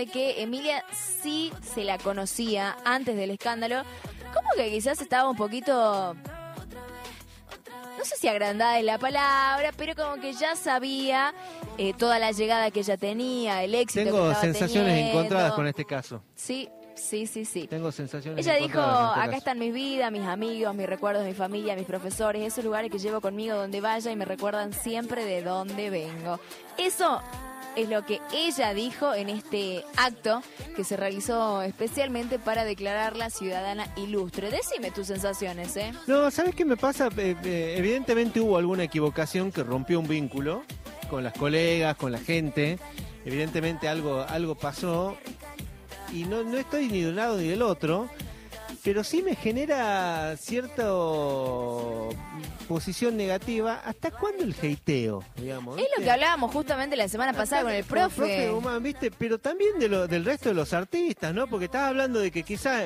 que Emilia sí se la conocía antes del escándalo, como que quizás estaba un poquito, no sé si agrandada es la palabra, pero como que ya sabía toda la llegada que ella tenía, el éxito que estaba teniendo. Tengo sensaciones encontradas con este caso. Sí. Tengo sensaciones Ella dijo, encontradas acá están mis vidas, mis amigos, mis recuerdos, mi familia, mis profesores, esos lugares que llevo conmigo donde vaya y me recuerdan siempre de dónde vengo. Eso es lo que ella dijo en este acto que se realizó especialmente para declararla ciudadana ilustre. Decime tus sensaciones, ¿eh? No, ¿sabes qué me pasa? Evidentemente hubo alguna equivocación que rompió un vínculo con las colegas, con la gente. Evidentemente algo pasó. Y no estoy ni de un lado ni del otro, pero sí me genera cierta posición negativa. ¿Hasta cuándo el hateo, digamos? ¿Viste? Es lo que hablábamos justamente la semana pasada con el profe. Guzmán, ¿viste? Pero también del resto de los artistas, ¿no? Porque estás hablando de que quizás...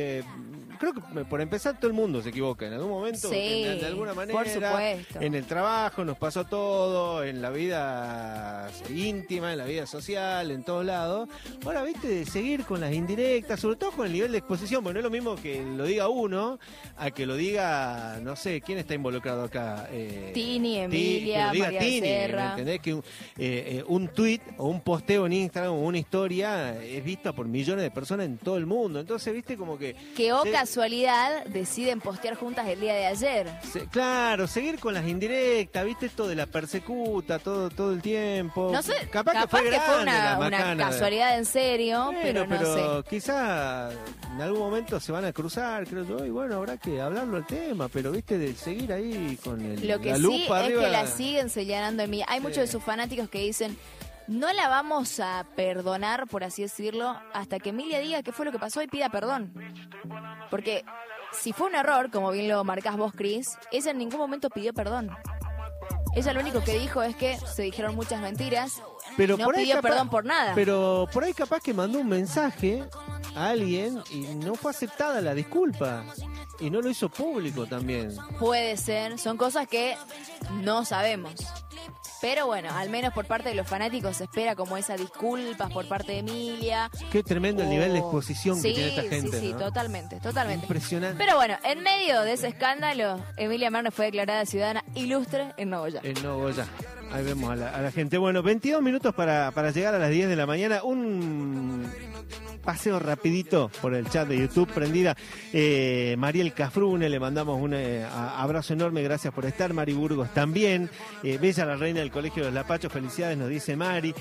creo que por empezar todo el mundo se equivoca en algún momento, sí, de alguna manera, por supuesto. En el trabajo nos pasó todo, en la vida íntima, en la vida social, en todos lados. Ahora, viste, de seguir con las indirectas, sobre todo con el nivel de exposición, porque no es lo mismo que lo diga uno a que lo diga, no sé, ¿quién está involucrado acá? Tini, Emilia, que lo diga María Tini, Becerra. ¿me entendés? Que un tweet o un posteo en Instagram o una historia es vista por millones de personas en todo el mundo. Entonces, viste, como que casualidad deciden postear juntas el día de ayer. Claro, seguir con las indirectas, viste esto de la persecuta todo el tiempo. No sé, capaz que fue una casualidad en serio, pero no sé. Quizá en algún momento se van a cruzar, creo yo, y bueno, habrá que hablarlo al tema, pero viste, de seguir ahí con Lo que la sí lupa es arriba. que la siguen señalando en mí. Hay muchos de sus fanáticos que dicen, no la vamos a perdonar, por así decirlo, hasta que Emilia diga qué fue lo que pasó y pida perdón. Porque si fue un error, como bien lo marcás vos, Cris, ella en ningún momento pidió perdón. Ella lo único que dijo es que se dijeron muchas mentiras, pero no pidió perdón por nada. Pero por ahí capaz que mandó un mensaje a alguien y no fue aceptada la disculpa. Y no lo hizo público también. Puede ser, son cosas que no sabemos. Pero bueno, al menos por parte de los fanáticos se espera como esa disculpas por parte de Emilia. Qué tremendo el nivel de exposición que tiene esta gente. Sí, ¿no? totalmente. Impresionante. Pero bueno, en medio de ese escándalo, Emilia Mernes fue declarada ciudadana ilustre en Nogoyá. En Nogoyá. Ahí vemos a la gente. Bueno, 22 minutos para llegar a las 10 de la mañana. Un paseo rapidito por el chat de YouTube, prendida. Mariel Cafrune, le mandamos un abrazo enorme, gracias por estar. Mari Burgos también. Bella la reina del Colegio de los Lapachos, felicidades, nos dice Mari.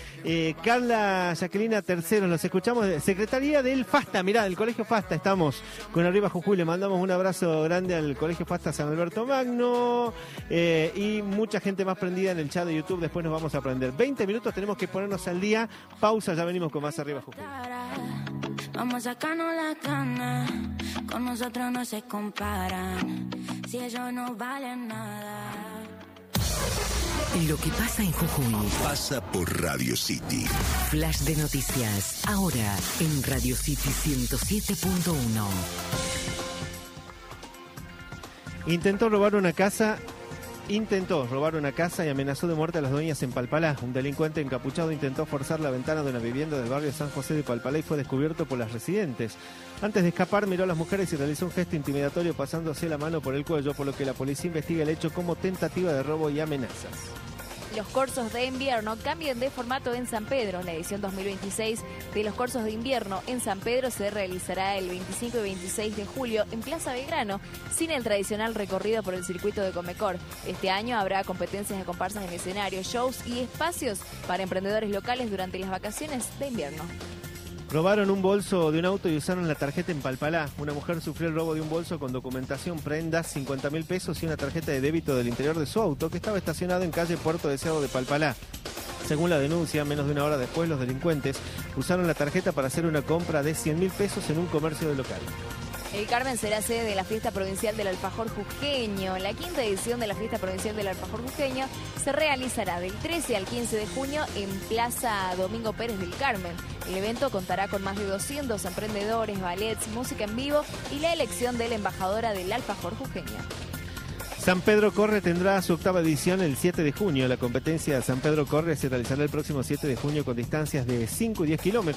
Carla Jacquelina Terceros, nos escuchamos. Secretaría del FASTA, mirá, del Colegio FASTA, estamos con Arriba Jujuy. Le mandamos un abrazo grande al Colegio FASTA San Alberto Magno. Y mucha gente más prendida en el chat de YouTube, después nos vamos a aprender. 20 minutos, tenemos que ponernos al día. Pausa, ya venimos con más Arriba Jujuy. Vamos a sacarnos la cana, con nosotros no se comparan, si ellos no valen nada. Lo que pasa en Jujuy pasa por Radio City. Flash de noticias, ahora en Radio City 107.1. Intentó robar una casa y amenazó de muerte a las dueñas en Palpalá. Un delincuente encapuchado intentó forzar la ventana de una vivienda del barrio San José de Palpalá y fue descubierto por las residentes. Antes de escapar miró a las mujeres y realizó un gesto intimidatorio pasándose la mano por el cuello, por lo que la policía investiga el hecho como tentativa de robo y amenazas. Los cursos de invierno cambian de formato en San Pedro. La edición 2026 de los cursos de invierno en San Pedro se realizará el 25 y 26 de julio en Plaza Belgrano, sin el tradicional recorrido por el circuito de Comecor. Este año habrá competencias de comparsas en escenario, shows y espacios para emprendedores locales durante las vacaciones de invierno. Robaron un bolso de un auto y usaron la tarjeta en Palpalá. Una mujer sufrió el robo de un bolso con documentación, prendas, 50.000 pesos y una tarjeta de débito del interior de su auto que estaba estacionado en calle Puerto Deseado de Palpalá. Según la denuncia, menos de una hora después, los delincuentes usaron la tarjeta para hacer una compra de 100.000 pesos en un comercio de local. El Carmen será sede de la Fiesta Provincial del Alfajor Jujeño. La quinta edición de la Fiesta Provincial del Alfajor Jujeño se realizará del 13 al 15 de junio en Plaza Domingo Pérez del Carmen. El evento contará con más de 200 emprendedores, ballets, música en vivo y la elección de la embajadora del Alfajor Jujeño. San Pedro Corre tendrá su octava edición el 7 de junio. La competencia San Pedro Corre se realizará el próximo 7 de junio con distancias de 5 y 10 kilómetros.